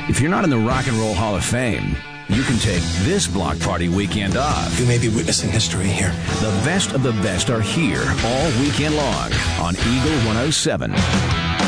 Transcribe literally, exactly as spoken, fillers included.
If you're not in the Rock and Roll Hall of Fame, you can take this block party weekend off. You may be witnessing history here. The best of the best are here all weekend long on Eagle one oh seven.